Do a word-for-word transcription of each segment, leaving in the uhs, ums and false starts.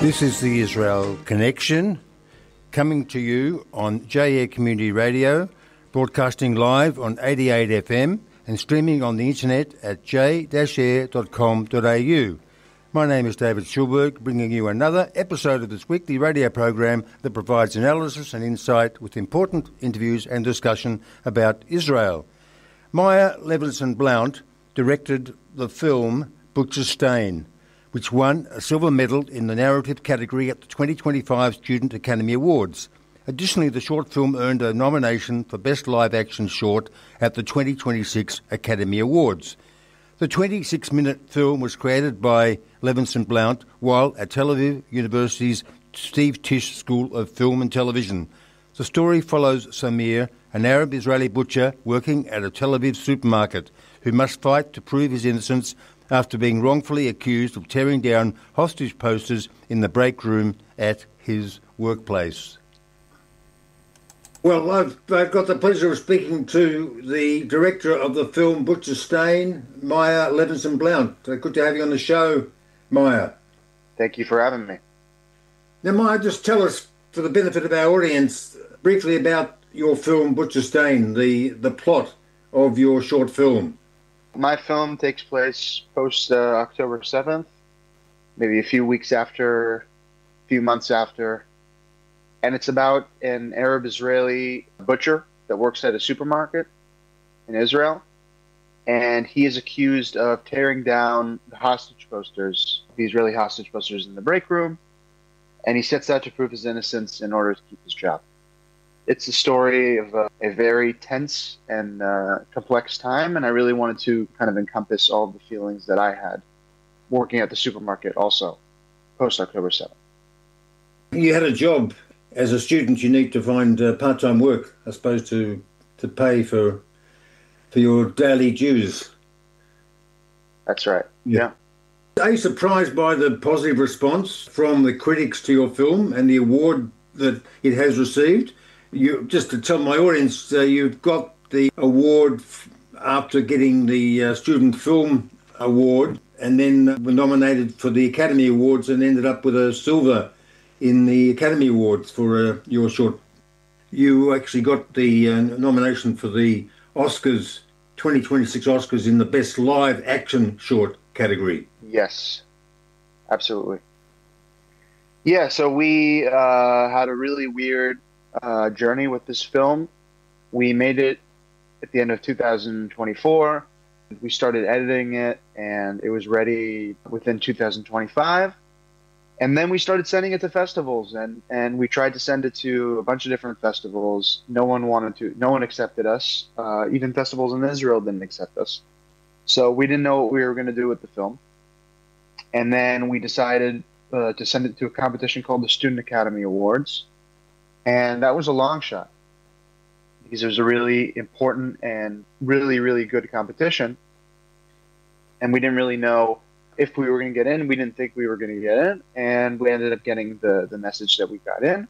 This is the Israel Connection, coming to you on J Air Community Radio, broadcasting live on eighty-eight F M and streaming on the internet at j dash air dot com dot a u. My name is David Schulberg, bringing you another episode of this weekly radio program that provides analysis and insight with important interviews and discussion about Israel. Maya Levinson-Blount directed the film Butcher's Stain, which won a silver medal in the narrative category at the twenty twenty-five Student Academy Awards. Additionally, the short film earned a nomination for Best Live Action Short at the twenty twenty-six Academy Awards. The twenty-six minute film was created by Levinson-Blount while at Tel Aviv University's Steve Tisch School of Film and Television. The story follows Samir, an Arab-Israeli butcher working at a Tel Aviv supermarket, who must fight to prove his innocence after being wrongfully accused of tearing down hostage posters in the break room at his workplace. Well, I've, I've got the pleasure of speaking to the director of the film Butcher's Stain, Maya Levinson-Blount. Uh, good to have you on the show, Maya. Thank you for having me. Now, Maya, just tell us, for the benefit of our audience, briefly about your film Butcher's Stain, the, the plot of your short film. My film takes place post uh, October seventh, maybe a few weeks after, a few months after. And it's about an Arab-Israeli butcher that works at a supermarket in Israel. And he is accused of tearing down the hostage posters, the Israeli hostage posters in the break room. And he sets out to prove his innocence in order to keep his job. It's a story of a, a very tense and uh, complex time, and I really wanted to kind of encompass all of the feelings that I had working at the supermarket also, post-October seventh. You had a job. As a student, you need to find uh, part-time work, I suppose, to to pay for for your daily dues. That's right, yeah. Are you surprised by the positive response from the critics to your film and the award that it has received? You, just to tell my audience, uh, you've got the award f- after getting the uh, Student Film Award, and then were nominated for the Academy Awards and ended up with a silver in the Academy Awards for uh, your short. You actually got the uh, nomination for the Oscars, twenty twenty-six Oscars, in the Best Live Action Short category. Yes, absolutely. Yeah, so we uh, had a really weird Uh, journey with this film. We made it at the end of two thousand twenty-four. We started editing it, and it was ready within two thousand twenty-five. And then we started sending it to festivals, and, and we tried to send it to a bunch of different festivals. No one wanted to, no one accepted us. Uh, even festivals in Israel didn't accept us. So we didn't know what we were going to do with the film. And then we decided uh, to send it to a competition called the Student Academy Awards. And that was a long shot because it was a really important and really, really good competition. And we didn't really know if we were going to get in. We didn't think we were going to get in. And we ended up getting the, the message that we got in.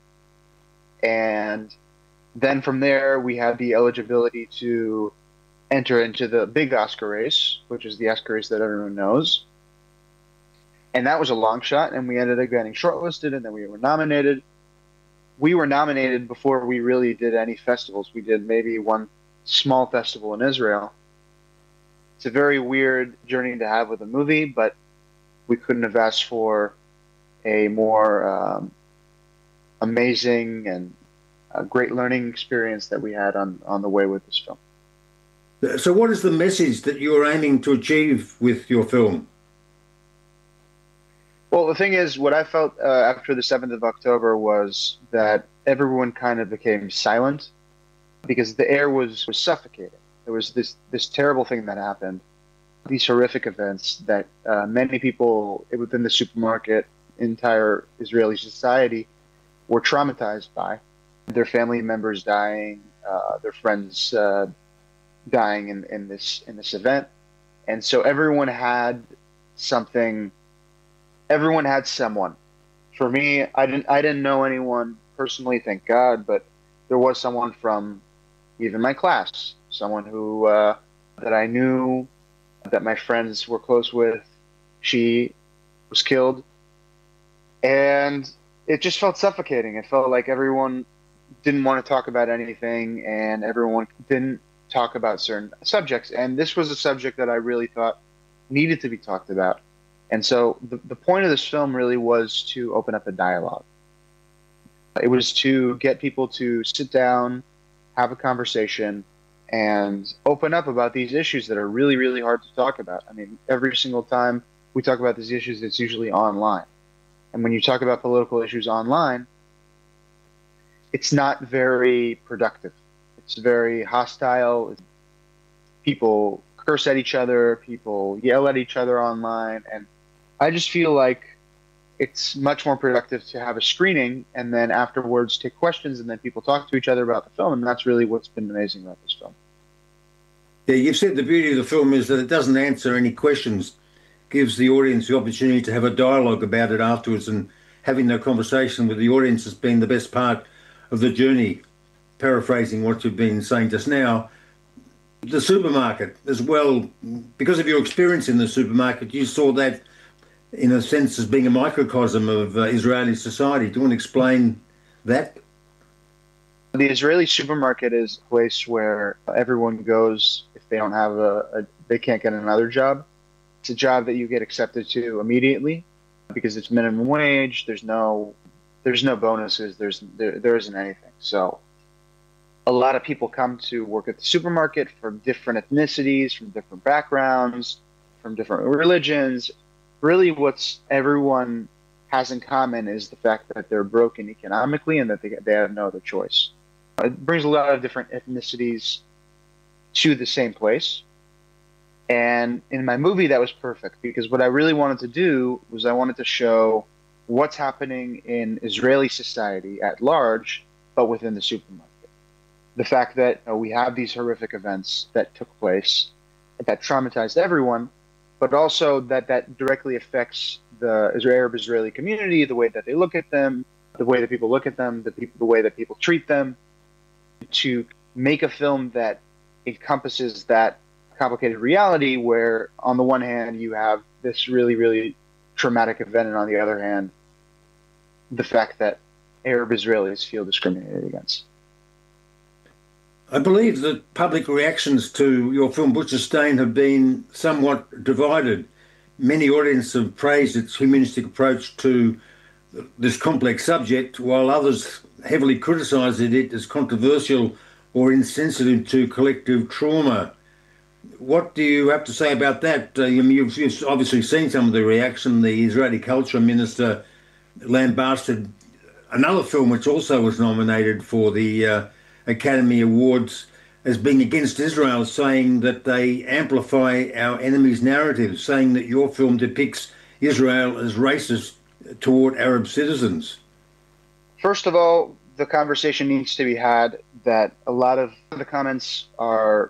And then from there, we had the eligibility to enter into the big Oscar race, which is the Oscar race that everyone knows. And that was a long shot. And we ended up getting shortlisted, and then we were nominated. We were nominated before we really did any festivals. We did maybe one small festival in Israel. It's a very weird journey to have with a movie, but we couldn't have asked for a more um, amazing and a great learning experience that we had on, on the way with this film. So what is the message that you're aiming to achieve with your film? Well, the thing is, what I felt uh, after the seventh of October was that everyone kind of became silent because the air was, was suffocating. There was this, this terrible thing that happened, these horrific events that uh, many people within the supermarket, entire Israeli society, were traumatized by. Their family members dying, uh, their friends uh, dying in, in this in this event. And so everyone had something... Everyone had someone. For me, I didn't I didn't know anyone personally, thank God, but there was someone from even my class, someone who uh, that I knew, that my friends were close with. She was killed. And it just felt suffocating. It felt like everyone didn't want to talk about anything, and everyone didn't talk about certain subjects. And this was a subject that I really thought needed to be talked about. And so the, the point of this film really was to open up a dialogue. It was to get people to sit down, have a conversation, and open up about these issues that are really, really hard to talk about. I mean, every single time we talk about these issues, it's usually online. And when you talk about political issues online, it's not very productive. It's very hostile. People curse at each other. People yell at each other online. And I just feel like it's much more productive to have a screening and then afterwards take questions and then people talk to each other about the film. And that's really what's been amazing about this film. Yeah, you've said the beauty of the film is that it doesn't answer any questions, gives the audience the opportunity to have a dialogue about it afterwards, and having the conversation with the audience has been the best part of the journey. Paraphrasing what you've been saying just now, the supermarket as well, because of your experience in the supermarket, you saw that in a sense as being a microcosm of uh, Israeli society. Do you want to explain that? The Israeli supermarket is a place where everyone goes if they don't have a, a they can't get another job. It's a job that you get accepted to immediately because it's minimum wage. There's no, there's no bonuses. There's there, there isn't anything. So a lot of people come to work at the supermarket from different ethnicities, from different backgrounds, from different religions. Really, what's everyone has in common is the fact that they're broken economically and that they they have no other choice. It brings a lot of different ethnicities to the same place. And in my movie, that was perfect because what I really wanted to do was I wanted to show what's happening in Israeli society at large, but within the supermarket. The fact that you know, we have these horrific events that took place that traumatized everyone, but also that that directly affects the Arab Israeli community, the way that they look at them, the way that people look at them, the, people, the way that people treat them, to make a film that encompasses that complicated reality where on the one hand you have this really, really traumatic event, and on the other hand, the fact that Arab Israelis feel discriminated against. I believe that public reactions to your film Butcher Stain have been somewhat divided. Many audiences have praised its humanistic approach to this complex subject, while others heavily criticised it as controversial or insensitive to collective trauma. What do you have to say about that? Uh, you've, you've obviously seen some of the reaction. The Israeli culture minister lambasted another film which also was nominated for the uh, Academy Awards as being against Israel, saying that they amplify our enemies' narratives, saying that your film depicts Israel as racist toward Arab citizens. First of all, the conversation needs to be had that a lot of the comments are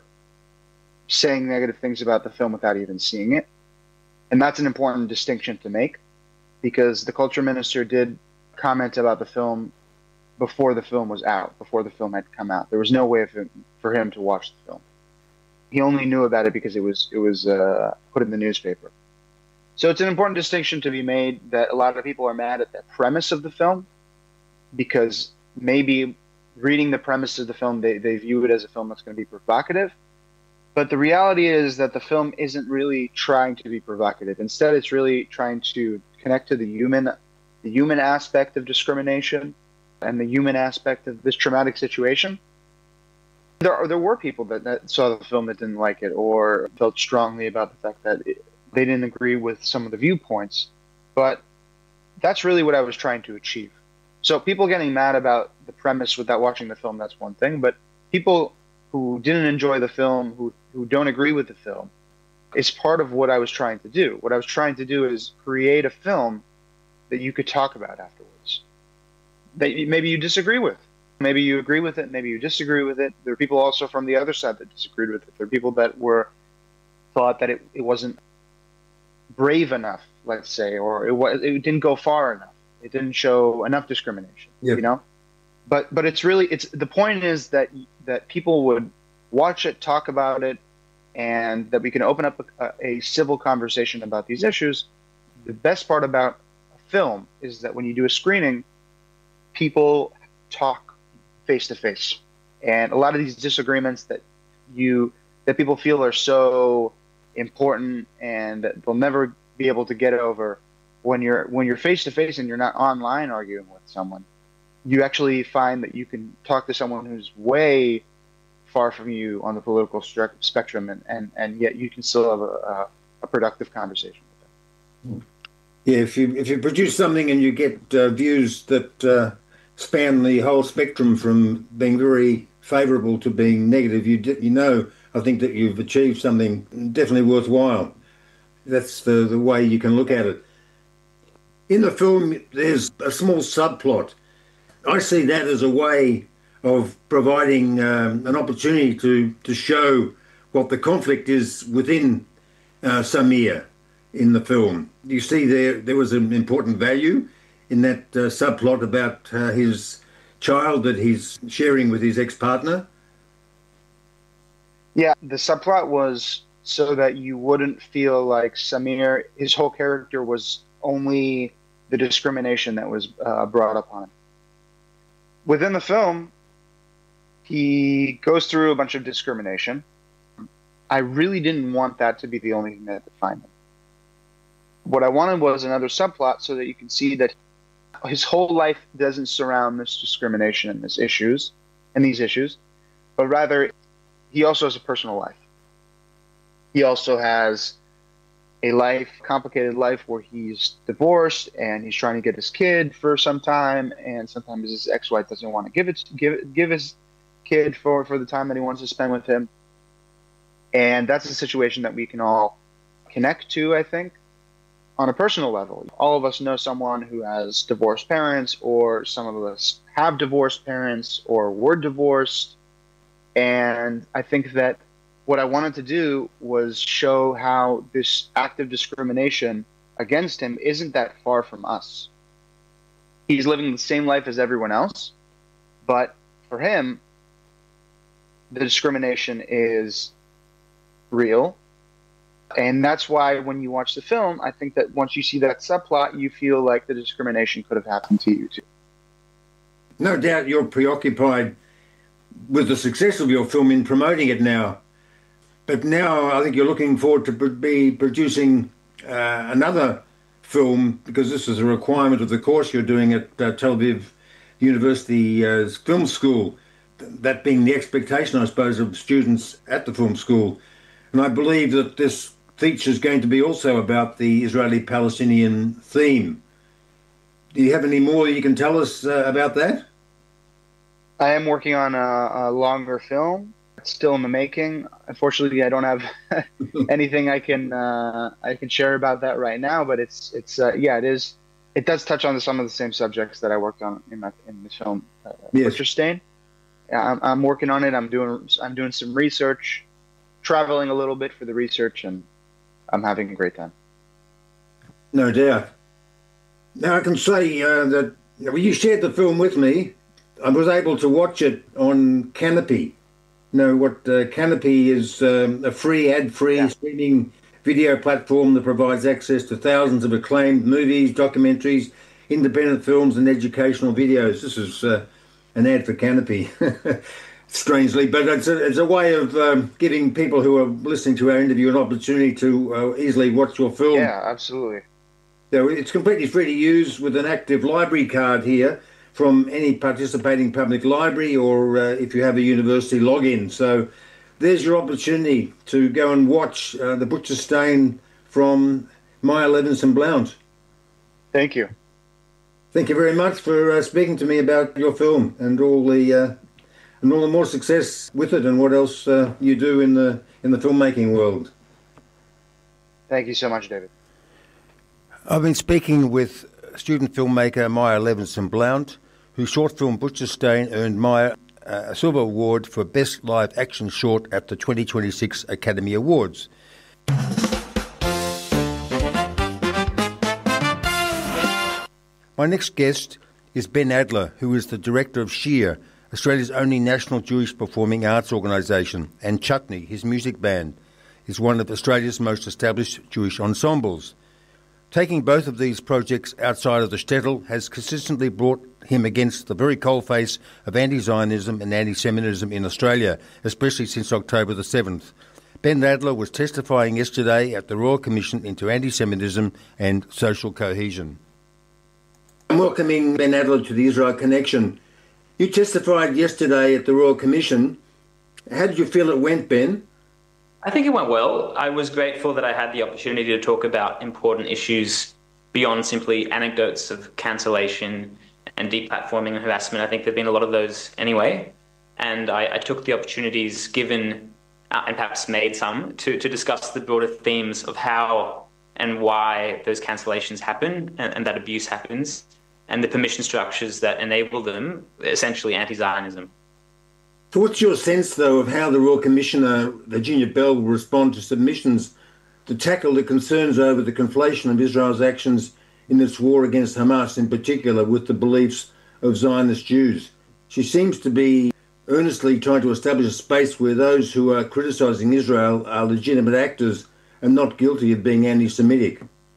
saying negative things about the film without even seeing it. And that's an important distinction to make because the culture minister did comment about the film before the film was out, before the film had come out. There was no way for, for him to watch the film. He only knew about it because it was it was uh, put in the newspaper. So it's an important distinction to be made that a lot of people are mad at the premise of the film because maybe reading the premise of the film, they, they view it as a film that's going to be provocative. But the reality is that the film isn't really trying to be provocative. Instead, it's really trying to connect to the human, the human aspect of discrimination and the human aspect of this traumatic situation. There are, there were people that, that saw the film that didn't like it or felt strongly about the fact that it, they didn't agree with some of the viewpoints. But that's really what I was trying to achieve. So people getting mad about the premise without watching the film, that's one thing. But people who didn't enjoy the film, who, who don't agree with the film, is part of what I was trying to do. What I was trying to do is create a film that you could talk about afterwards, that maybe you disagree with. Maybe you agree with it, maybe you disagree with it. There are people also from the other side that disagreed with it. There are people that were thought that it, it wasn't brave enough, let's say, or it, was, it didn't go far enough. It didn't show enough discrimination, yep. you know? But but it's really, it's the point is that that people would watch it, talk about it, and that we can open up a, a civil conversation about these issues. The best part about a film is that when you do a screening, people talk face to face, and a lot of these disagreements that you that people feel are so important and that they'll never be able to get over, when you're when you're face to face and you're not online arguing with someone, you actually find that you can talk to someone who's way far from you on the political stru- spectrum, and, and, and yet you can still have a, a, a productive conversation with them. Yeah, if you if you produce something and you get uh, views that uh, span the whole spectrum from being very favourable to being negative, you d- you know, I think that you've achieved something definitely worthwhile. That's the, the way you can look at it. In the film, there's a small subplot. I see that as a way of providing um, an opportunity to, to show what the conflict is within uh, Samir in the film. You see there there was an important value in that uh, subplot about uh, his child that he's sharing with his ex-partner. Yeah, the subplot was so that you wouldn't feel like Samir, his whole character was only the discrimination that was uh, brought upon him. Within the film, he goes through a bunch of discrimination. I really didn't want that to be the only thing that defined him. What I wanted was another subplot so that you can see that his whole life doesn't surround this discrimination and this issues and these issues, but rather he also has a personal life. He also has a life, complicated life, where he's divorced and he's trying to get his kid for some time, and sometimes his ex-wife doesn't want to give it give give his kid for, for the time that he wants to spend with him. And that's a situation that we can all connect to, I think, on a personal level. All of us know someone who has divorced parents, or some of us have divorced parents or were divorced. And I think that what I wanted to do was show how this act of discrimination against him isn't that far from us. He's living the same life as everyone else, but for him, the discrimination is real. And that's why when you watch the film, I think that once you see that subplot, you feel like the discrimination could have happened to you too. No doubt you're preoccupied with the success of your film in promoting it now. But now I think you're looking forward to be producing uh, another film, because this is a requirement of the course you're doing at uh, Tel Aviv University uh, Film School, that being the expectation, I suppose, of students at the film school. And I believe that this feature is going to be also about the Israeli-Palestinian theme. Do you have any more you can tell us uh, about that? I am working on a, a longer film. It's still in the making. Unfortunately, I don't have anything I can uh, I can share about that right now. But it's it's uh, yeah, it is. It does touch on some of the same subjects that I worked on in my, in the film, uh, yes. Butcher Stain. Yeah, I'm, I'm working on it. I'm doing I'm doing some research, traveling a little bit for the research, and I'm having a great time. No doubt. Now I can say uh, that when you shared the film with me, I was able to watch it on Canopy. You know what uh, Canopy is, um, a free, ad-free yeah. streaming video platform that provides access to thousands of acclaimed movies, documentaries, independent films and educational videos. This is uh, an ad for Canopy, strangely, but it's a, it's a way of um, giving people who are listening to our interview an opportunity to uh, easily watch your film. Yeah, absolutely. So it's completely free to use with an active library card here from any participating public library, or uh, if you have a university login. So there's your opportunity to go and watch uh, The Butcher Stain from Maya Levinson Blount. Thank you. Thank you very much for uh, speaking to me about your film and all the uh, and all the more success with it, and what else uh, you do in the in the filmmaking world. Thank you so much, David. I've been speaking with student filmmaker Maya Levinson Blount, whose short film Butcher Stain earned Maya a Silver Award for Best Live Action Short at the twenty twenty-six Academy Awards. My next guest is Ben Adler, who is the director of Sheer, Australia's only national Jewish performing arts organisation, and Chutney, his music band, is one of Australia's most established Jewish ensembles. Taking both of these projects outside of the shtetl has consistently brought him against the very coalface of anti-Zionism and anti-Semitism in Australia, especially since October the seventh. Ben Adler was testifying yesterday at the Royal Commission into Anti-Semitism and Social Cohesion. I'm welcoming Ben Adler to the Israel Connection. You testified yesterday at the Royal Commission. How did you feel it went, Ben? I think it went well. I was grateful that I had the opportunity to talk about important issues beyond simply anecdotes of cancellation and deplatforming and harassment. I think there have been a lot of those anyway. And I, I took the opportunities given, uh, and perhaps made some, to, to discuss the broader themes of how and why those cancellations happen and, and that abuse happens, and the permission structures that enable them, essentially anti-Zionism. So what's your sense, though, of how the Royal Commissioner, Virginia Bell, will respond to submissions to tackle the concerns over the conflation of Israel's actions in its war against Hamas, in particular with the beliefs of Zionist Jews? She seems to be earnestly trying to establish a space where those who are criticising Israel are legitimate actors and not guilty of being anti-Semitic.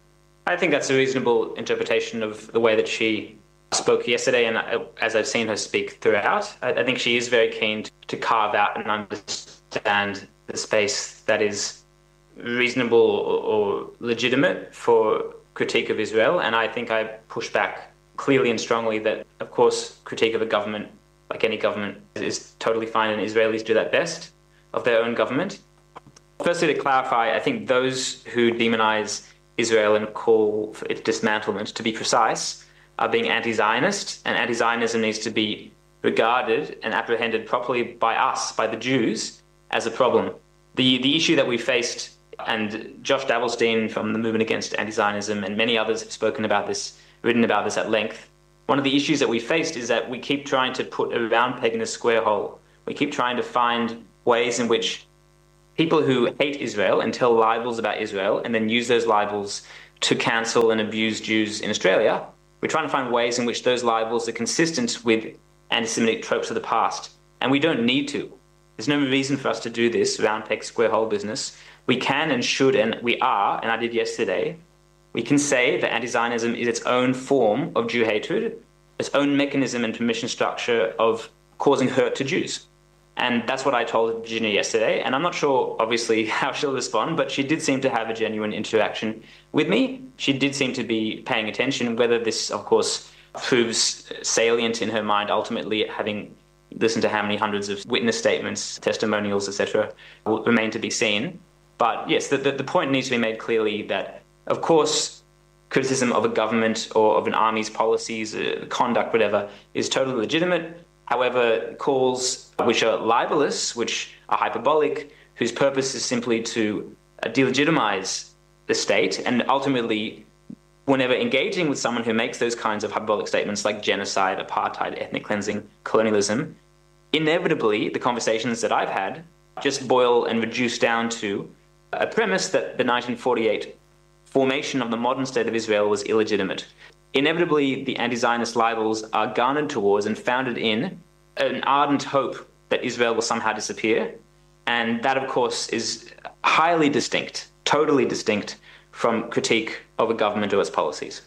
I think that's a reasonable interpretation of the way that she spoke yesterday, and as I've seen her speak throughout, I think she is very keen to carve out and understand the space that is reasonable or legitimate for critique of Israel. And I think I push back clearly and strongly that, of course, critique of a government, like any government, is totally fine, and Israelis do that best of their own government. Firstly, to clarify, I think those who demonize Israel and call for its dismantlement, to be precise, are being anti-Zionist, and anti-Zionism needs to be regarded and apprehended properly by us, by the Jews, as a problem. The the issue that we faced, and Josh Davelstein from the Movement Against Anti-Zionism and many others have spoken about this, written about this at length. One of the issues that we faced is that we keep trying to put a round peg in a square hole. We keep trying to find ways in which people who hate Israel and tell libels about Israel and then use those libels to cancel and abuse Jews in Australia, we're trying to find ways in which those libels are consistent with anti-Semitic tropes of the past. And we don't need to. There's no reason for us to do this round peg, square hole business. We can and should, and we are, and I did yesterday, we can say that anti-Zionism is its own form of Jew hatred, its own mechanism and permission structure of causing hurt to Jews. And that's what I told Virginia yesterday. And I'm not sure, obviously, how she'll respond, but she did seem to have a genuine interaction with me. She did seem to be paying attention. Whether this, of course, proves salient in her mind, ultimately, having listened to how many hundreds of witness statements, testimonials, et cetera, will remain to be seen. But yes, the, the, the point needs to be made clearly that, of course, criticism of a government or of an army's policies, uh, conduct, whatever, is totally legitimate. However, calls which are libelous, which are hyperbolic, whose purpose is simply to uh, delegitimize the state, and ultimately, whenever engaging with someone who makes those kinds of hyperbolic statements like genocide, apartheid, ethnic cleansing, colonialism, inevitably the conversations that I've had just boil and reduce down to a premise that the nineteen forty-eight formation of the modern state of Israel was illegitimate. Inevitably, the anti-Zionist libels are garnered towards and founded in an ardent hope that Israel will somehow disappear. And that, of course, is highly distinct, totally distinct from critique of a government or its policies.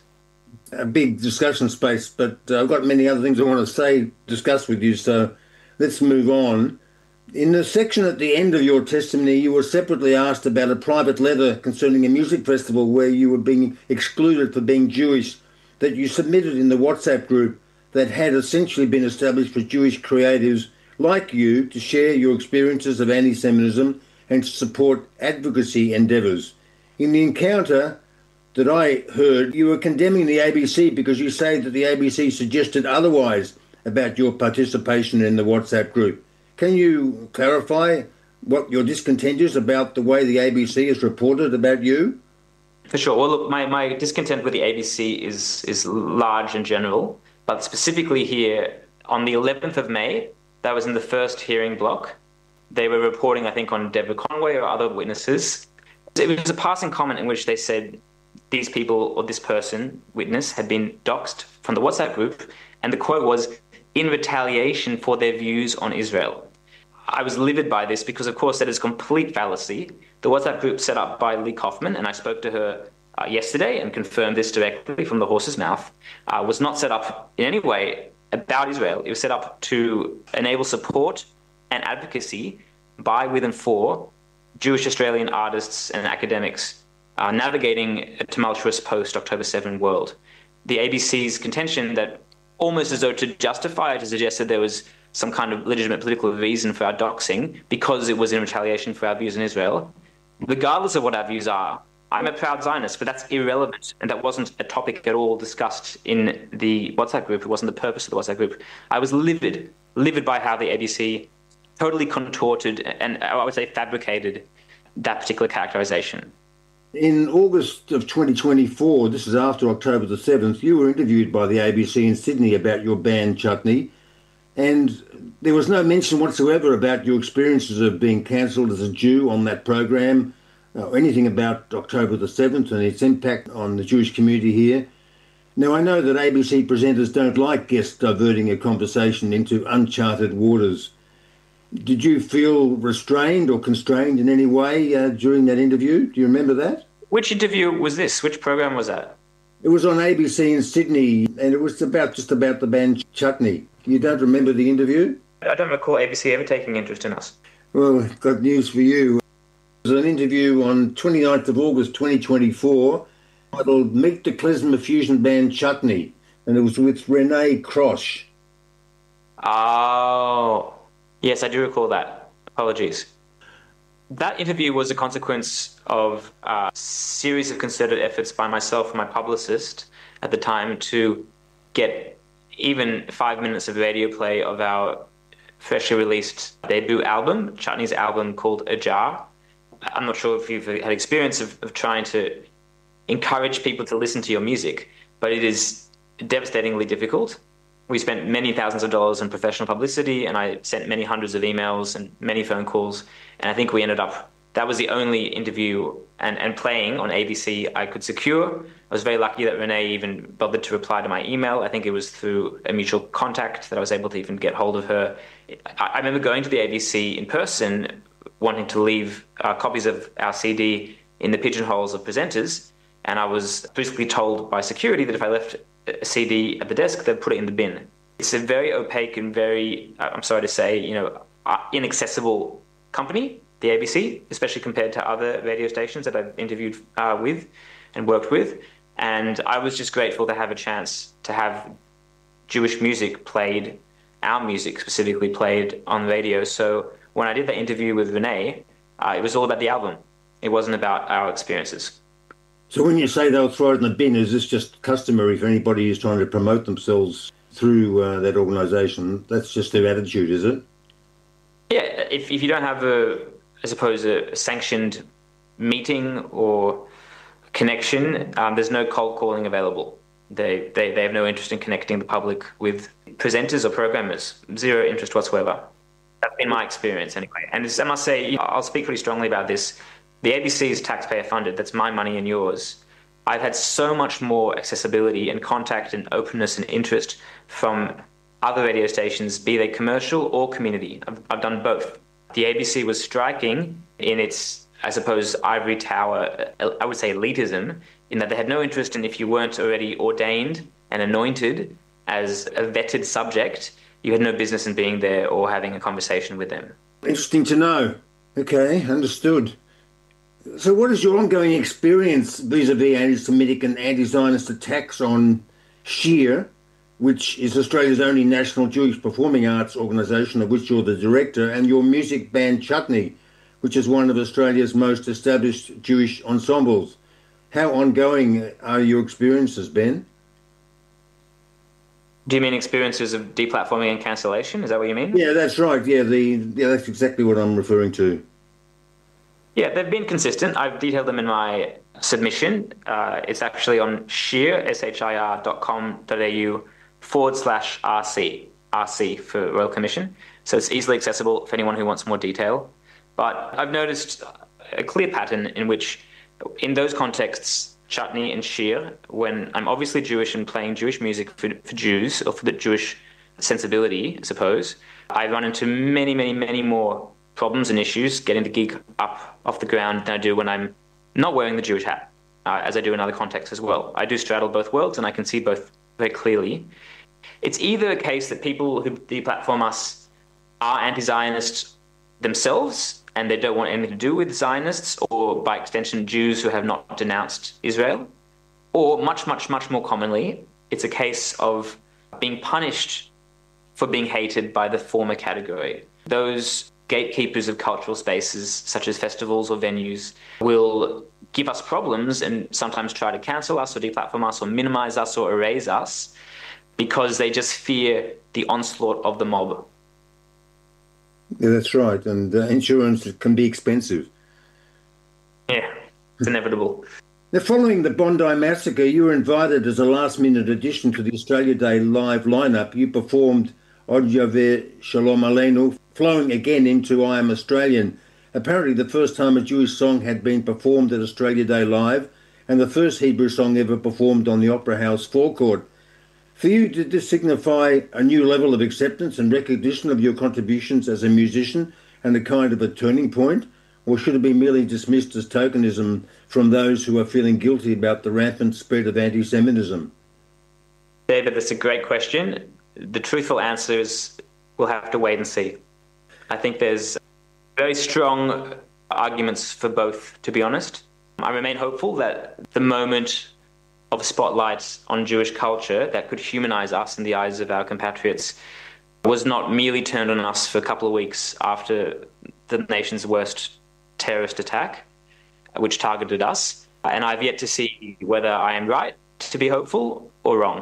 A big discussion space, but uh, I've got many other things I want to say, discuss with you, so let's move on. In the section at the end of your testimony, you were separately asked about a private letter concerning a music festival where you were being excluded for being Jewish, that you submitted in the WhatsApp group that had essentially been established for Jewish creatives like you to share your experiences of anti-Semitism and to support advocacy endeavours. In the encounter that I heard, you were condemning the A B C because you say that the A B C suggested otherwise about your participation in the WhatsApp group. Can you clarify what your discontent is about the way the A B C has reported about you? For sure. Well, look, my, my discontent with the A B C is is large and general, but specifically here, on the eleventh of May, that was in the first hearing block, they were reporting, I think, on Deborah Conway or other witnesses. It was a passing comment in which they said these people or this person, witness, had been doxxed from the WhatsApp group, and the quote was, "in retaliation for their views on Israel." I was livid by this because, of course, that is complete fallacy. The WhatsApp group set up by Lee Kaufman, and I spoke to her uh, yesterday and confirmed this directly from the horse's mouth, uh, was not set up in any way about Israel. It was set up to enable support and advocacy by, with, and for Jewish Australian artists and academics uh, navigating a tumultuous post-October seventh world. The A B C's contention that, almost as though to justify it, to suggest that there was some kind of legitimate political reason for our doxing because it was in retaliation for our views in Israel, regardless of what our views are. I'm a proud Zionist, but that's irrelevant, and that wasn't a topic at all discussed in the WhatsApp group. It wasn't the purpose of the WhatsApp group. I was livid, livid by how the A B C totally contorted and, I would say, fabricated that particular characterization. In August of twenty twenty-four, this is after October the seventh, you were interviewed by the A B C in Sydney about your band Chutney, and there was no mention whatsoever about your experiences of being cancelled as a Jew on that program, or anything about October the seventh and its impact on the Jewish community here. Now, I know that A B C presenters don't like guests diverting a conversation into uncharted waters. Did you feel restrained or constrained in any way uh, during that interview? Do you remember that? Which interview was this? Which program was that? It was on A B C in Sydney, and it was about just about the band Chutney. You don't remember the interview? I don't recall A B C ever taking interest in us. Well, I've got news for you. There was an interview on twenty-ninth of August twenty twenty-four titled Meet the Klezmer Fusion Band Chutney, and it was with Renee Krosh. Oh, yes, I do recall that. Apologies. That interview was a consequence of a series of concerted efforts by myself and my publicist at the time to get even five minutes of radio play of our freshly released debut album, Chutney's album called Ajar. I'm not sure if you've had experience of, of trying to encourage people to listen to your music, but it is devastatingly difficult. We spent many thousands of dollars in professional publicity, and I sent many hundreds of emails and many phone calls, and I think we ended up, that was the only interview and, and playing on A B C I could secure. I was very lucky that Renee even bothered to reply to my email. I think it was through a mutual contact that I was able to even get hold of her. I, I remember going to the A B C in person, wanting to leave uh, copies of our C D in the pigeonholes of presenters, and I was basically told by security that if I left a C D at the desk, they'd put it in the bin. It's a very opaque and very, I'm sorry to say, you know, inaccessible company, the A B C, especially compared to other radio stations that I've interviewed uh, with and worked with. And I was just grateful to have a chance to have Jewish music played, our music specifically played on radio. So when I did the interview with Renee, uh, it was all about the album. It wasn't about our experiences. So when you say they'll throw it in the bin, is this just customary for anybody who's trying to promote themselves through uh, that organisation? That's just their attitude, is it? Yeah, if, if you don't have a, I suppose, a sanctioned meeting or connection, um, there's no cold calling available. They, they they have no interest in connecting the public with presenters or programmers. Zero interest whatsoever. That's been my experience anyway. And I must say, I'll speak pretty strongly about this. The A B C is taxpayer funded. That's my money and yours. I've had so much more accessibility and contact and openness and interest from other radio stations, be they commercial or community. I've, I've done both. The A B C was striking in its, I suppose, ivory tower, I would say elitism, in that they had no interest in if you weren't already ordained and anointed as a vetted subject, you had no business in being there or having a conversation with them. Interesting to know. Okay, understood. So what is your ongoing experience vis-a-vis anti-Semitic and anti-Zionist attacks on Sheer, which is Australia's only national Jewish performing arts organisation of which you're the director, and your music band Chutney, which is one of Australia's most established Jewish ensembles? How ongoing are your experiences, Ben? Do you mean experiences of deplatforming and cancellation? Is that what you mean? Yeah, that's right. Yeah, the yeah, that's exactly what I'm referring to. Yeah, they've been consistent. I've detailed them in my submission. Uh, it's actually on shir, S H I R dot com dot A U forward slash R C, R C for Royal Commission. So it's easily accessible for anyone who wants more detail. But I've noticed a clear pattern in which, in those contexts, Chutney and Sheer, when I'm obviously Jewish and playing Jewish music for, for Jews, or for the Jewish sensibility, I suppose, I run into many, many, many more problems and issues getting the gig up off the ground than I do when I'm not wearing the Jewish hat. uh, as I do in other contexts as well. I do straddle both worlds, and I can see both very clearly. It's either a case that people who deplatform us are anti-Zionists themselves, and they don't want anything to do with Zionists, or by extension, Jews who have not denounced Israel. Or much, much, much more commonly, it's a case of being punished for being hated by the former category. Those gatekeepers of cultural spaces, such as festivals or venues, will give us problems and sometimes try to cancel us or deplatform us or minimize us or erase us because they just fear the onslaught of the mob. Yeah, that's right. And uh, insurance can be expensive. Yeah, it's inevitable. Now, following the Bondi massacre, you were invited as a last-minute addition to the Australia Day live lineup. You performed Od Yaver Shalom Aleinu, flowing again into I Am Australian. Apparently the first time a Jewish song had been performed at Australia Day Live, and the first Hebrew song ever performed on the Opera House forecourt. For you, did this signify a new level of acceptance and recognition of your contributions as a musician and a kind of a turning point? Or should it be merely dismissed as tokenism from those who are feeling guilty about the rampant spread of anti-Semitism? David, that's a great question. The truthful answer is we'll have to wait and see. I think there's very strong arguments for both, to be honest. I remain hopeful that the moment of spotlight on Jewish culture that could humanize us in the eyes of our compatriots was not merely turned on us for a couple of weeks after the nation's worst terrorist attack, which targeted us. And I've yet to see whether I am right to be hopeful or wrong.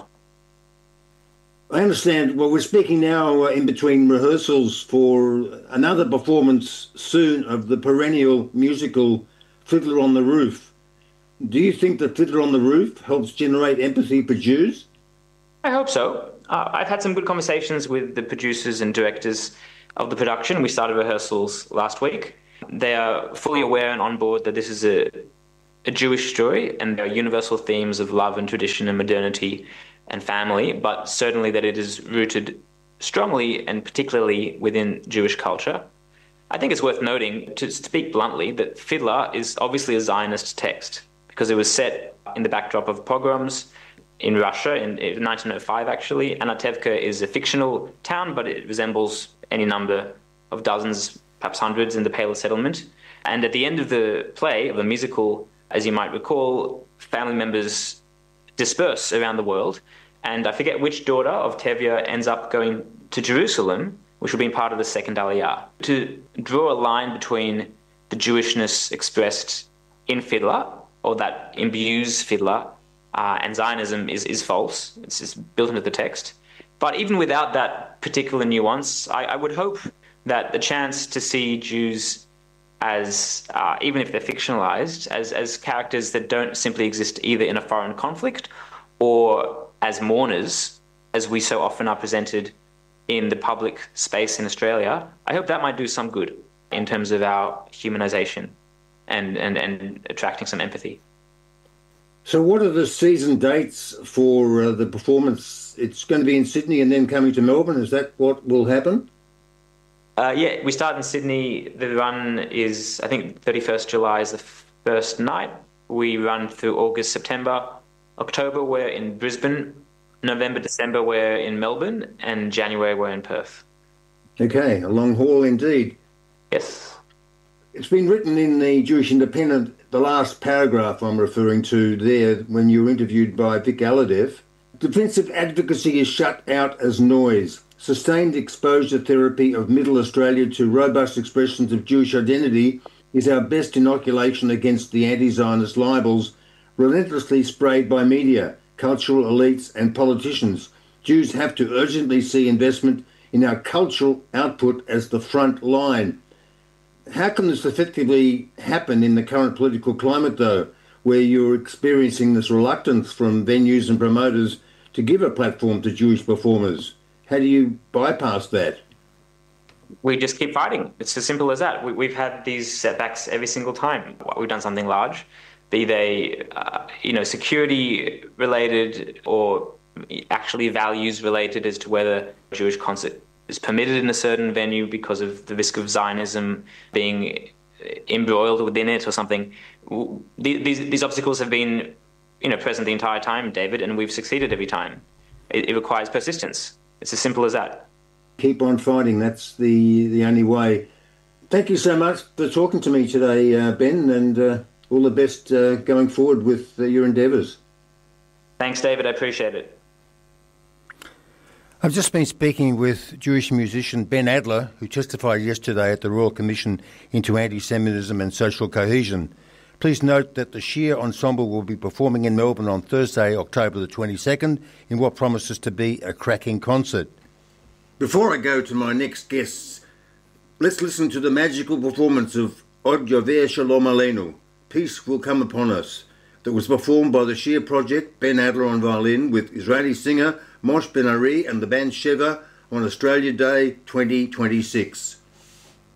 I understand. Well, we're speaking now uh, in between rehearsals for another performance soon of the perennial musical Fiddler on the Roof. Do you think that Fiddler on the Roof helps generate empathy for Jews? I hope so. Uh, I've had some good conversations with the producers and directors of the production. We started rehearsals last week. They are fully aware and on board that this is a, a Jewish story, and there are universal themes of love and tradition and modernity and family, but certainly that it is rooted strongly and particularly within Jewish culture. I think it's worth noting, to speak bluntly, that Fiddler is obviously a Zionist text because it was set in the backdrop of pogroms in Russia in, in nineteen oh five, actually. Anatevka is a fictional town, but it resembles any number of dozens, perhaps hundreds, in the Pale settlement. And at the end of the play, of the musical, as you might recall, family members disperse around the world. And I forget which daughter of Tevye ends up going to Jerusalem, which will be part of the second Aliyah. To draw a line between the Jewishness expressed in Fiddler, or that imbues Fiddler, uh, and Zionism is, is false. It's just built into the text. But even without that particular nuance, I, I would hope that the chance to see Jews as, uh, even if they're fictionalized, as, as characters that don't simply exist either in a foreign conflict or as mourners, as we so often are presented in the public space in Australia, I hope that might do some good in terms of our humanization and, and, and attracting some empathy. So what are the season dates for uh, the performance? It's going to be in Sydney and then coming to Melbourne. Is that what will happen? Uh, yeah, we start in Sydney. The run is, I think, thirty-first July is the first night. We run through August, September, October we're in Brisbane, November, December we're in Melbourne, and January we're in Perth. Okay, a long haul indeed. Yes. It's been written in the Jewish Independent, the last paragraph I'm referring to there, when you were interviewed by Vic Aladev. Defensive advocacy is shut out as noise. Sustained exposure therapy of Middle Australia to robust expressions of Jewish identity is our best inoculation against the anti-Zionist libels relentlessly sprayed by media, cultural elites and politicians. Jews have to urgently see investment in our cultural output as the front line. How can this effectively happen in the current political climate, though, where you're experiencing this reluctance from venues and promoters to give a platform to Jewish performers? How do you bypass that? We just keep fighting. It's as simple as that. We, we've had these setbacks every single time we've done something large, be they, uh, you know, security related or actually values related as to whether Jewish concert is permitted in a certain venue because of the risk of Zionism being embroiled within it or something. These these obstacles have been, you know, present the entire time, David, and we've succeeded every time. It, it requires persistence. It's as simple as that. Keep on fighting. That's the the only way. Thank you so much for talking to me today, uh, Ben, and uh, all the best uh, going forward with uh, your endeavours. Thanks, David. I appreciate it. I've just been speaking with Jewish musician Ben Adler, who testified yesterday at the Royal Commission into Anti-Semitism and Social Cohesion. Please note that the Shir Ensemble will be performing in Melbourne on Thursday, October the twenty-second, in what promises to be a cracking concert. Before I go to my next guests, let's listen to the magical performance of Od Yover Shalom Aleinu, Peace Will Come Upon Us, that was performed by the Shir Project, Ben Adler on violin, with Israeli singer Moshe Ben Ari and the band Sheva on Australia Day twenty twenty-six.